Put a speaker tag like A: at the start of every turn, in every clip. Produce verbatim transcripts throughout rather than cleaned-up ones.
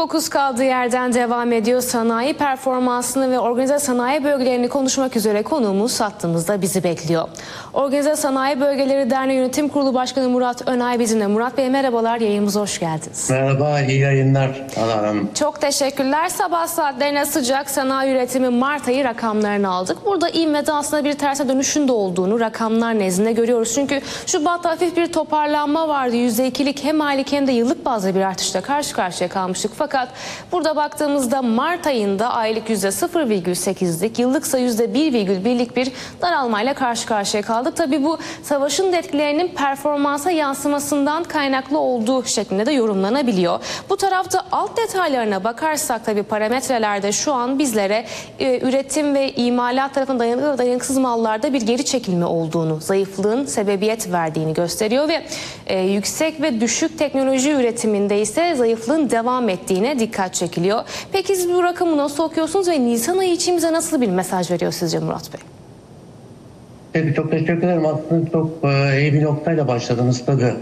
A: Fokus kaldığı yerden devam ediyor. Sanayi performansını ve organize sanayi bölgelerini konuşmak üzere konuğumuz hattımızda bizi bekliyor. Organize Sanayi Bölgeleri Derneği Yönetim Kurulu Başkanı Murat Önay bizimle. Murat Bey merhabalar, yayınımıza hoş geldiniz.
B: Merhaba, iyi yayınlar Ala Hanım.
A: Çok teşekkürler. Sabah saatlerine sıcak sanayi üretimi Mart ayı rakamlarını aldık. Burada ivmede aslında bir terse dönüşün de olduğunu rakamlar nezdinde görüyoruz. Çünkü Şubat'ta hafif bir toparlanma vardı. yüzde ikilik hem aylık hem de yıllık bazda bir artışla karşı karşıya kalmıştık. Fakat burada baktığımızda Mart ayında aylık yüzde sıfır virgül sekizlik, yıllıksa yüzde bir virgül birlik bir daralmayla karşı karşıya kaldık. Tabii bu savaşın etkilerinin performansa yansımasından kaynaklı olduğu şeklinde de yorumlanabiliyor. Bu tarafta alt detaylarına bakarsak tabii parametrelerde şu an bizlere e, üretim ve imalat tarafından dayanıklı ve dayanıksız mallarda bir geri çekilme olduğunu, zayıflığın sebebiyet verdiğini gösteriyor ve e, yüksek ve düşük teknoloji üretiminde ise zayıflığın devam ettiğine dikkat çekiliyor. Peki siz bu rakamı nasıl okuyorsunuz ve Nisan ayı için bize nasıl bir mesaj veriyor sizce Murat Bey?
B: Evet, çok teşekkür ederim. Aslında çok e, iyi bir noktayla başladınız tabii.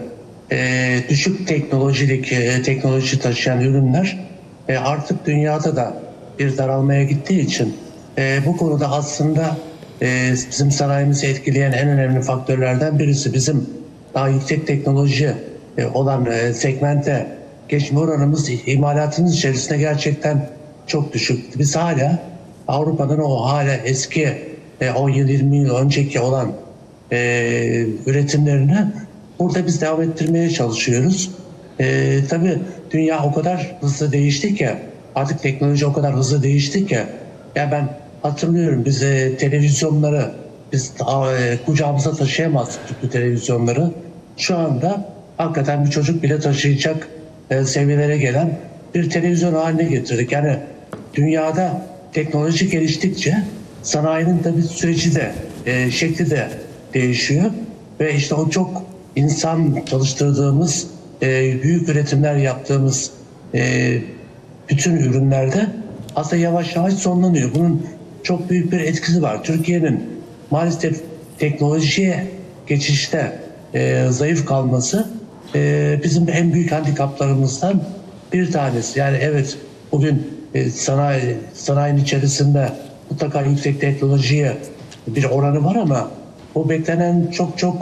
B: E, düşük teknolojilik, e, teknoloji taşıyan ürünler e, artık dünyada da bir daralmaya gittiği için e, bu konuda aslında e, bizim sanayimizi etkileyen en önemli faktörlerden birisi bizim daha yüksek teknoloji e, olan e, segmente geçme oranımız imalatımız içerisinde gerçekten çok düşük. Biz hala Avrupa'nın o hala eski on yıl yirmi yıl önceki olan e, üretimlerini burada biz devam ettirmeye çalışıyoruz. E, tabii dünya o kadar hızlı değişti ki, artık teknoloji o kadar hızlı değişti ki, ya ben hatırlıyorum biz e, televizyonları biz e, kucağımıza taşıyamazdık bu televizyonları. Şu anda hakikaten bir çocuk bile taşıyacak e, seviyelere gelen bir televizyon haline getirdik. Yani dünyada teknoloji geliştikçe sanayinin tabii süreci de e, şekli de değişiyor ve işte o çok insan çalıştırdığımız e, büyük üretimler yaptığımız e, bütün ürünlerde aslında yavaş yavaş sonlanıyor. Bunun çok büyük bir etkisi var. Türkiye'nin maalesef teknolojiye geçişte e, zayıf kalması e, bizim en büyük handikaplarımızdan bir tanesi. Yani evet, bugün e, sanayi sanayinin içerisinde mutlaka yüksek teknolojiye bir oranı var ama o beklenen çok çok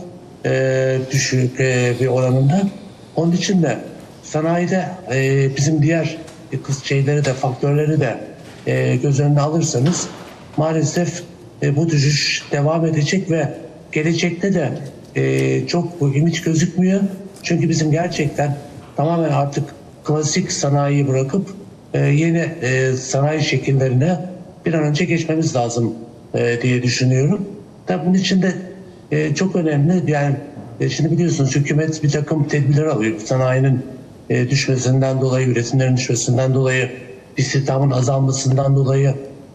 B: e, düşük e, bir oranında. Onun için de sanayide e, bizim diğer kız şeyleri de faktörleri de e, göz önüne alırsanız maalesef e, bu düşüş devam edecek ve gelecekte de e, çok bu ümit gözükmüyor. Çünkü bizim gerçekten tamamen artık klasik sanayiyi bırakıp e, yeni e, sanayi şekillerine bir an önce geçmemiz lazım e, diye düşünüyorum. Tabii bunun için de e, çok önemli. Yani e, şimdi biliyorsunuz hükümet bir takım tedbirler alıyor. Sanayinin e, düşmesinden dolayı, üretimlerin düşmesinden dolayı, istihdamın azalmasından dolayı.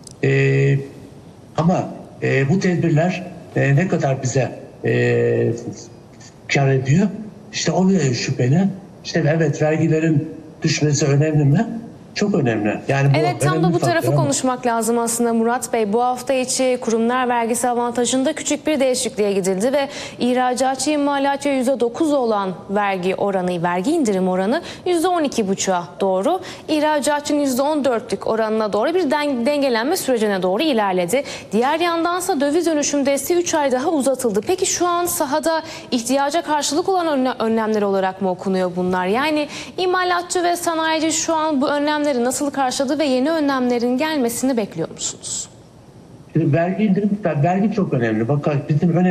B: E, ama e, bu tedbirler e, ne kadar bize e, kar ediyor? İşte o şüpheli. İşte evet, vergilerin düşmesi önemli mi? Çok önemli. Yani bu
A: evet, tam da bu tarafı
B: faktör.
A: konuşmak lazım aslında Murat Bey. Bu hafta içi kurumlar vergisi avantajında küçük bir değişikliğe gidildi ve ihracatçı imalatçıya yüzde dokuz olan vergi oranı, vergi indirim oranı yüzde on iki buçuğa doğru, ihracatçının yüzde on dörtlük oranına doğru bir dengelenme sürecine doğru ilerledi. Diğer yandansa döviz dönüşüm desteği üç ay daha uzatıldı. Peki şu an sahada ihtiyaca karşılık olan önlemler olarak mı okunuyor bunlar? Yani imalatçı ve sanayici şu an bu önlemleri nasıl karşıladı ve yeni önlemlerin gelmesini bekliyor musunuz?
B: Şimdi vergi indirim, vergi çok önemli. Bakın bizim önemli